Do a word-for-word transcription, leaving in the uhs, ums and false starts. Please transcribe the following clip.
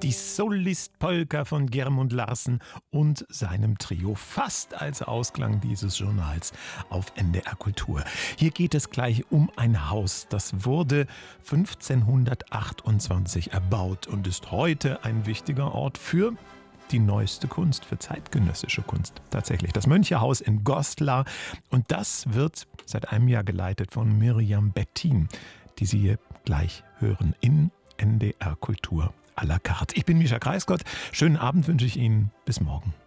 die Solist-Polka von Gjermund Larsen und seinem Trio, fast als Ausklang dieses Journals auf N D R Kultur. Hier geht es gleich um ein Haus, das wurde fünfzehnhundertachtundzwanzig erbaut und ist heute ein wichtiger Ort für die neueste Kunst, für zeitgenössische Kunst. Tatsächlich, das Mönchehaus in Goslar. Und das wird seit einem Jahr geleitet von Miriam Bettin, die Sie hier gleich hören in N D R Kultur à la carte. Ich bin Mischa Kreisgott. Schönen Abend wünsche ich Ihnen. Bis morgen.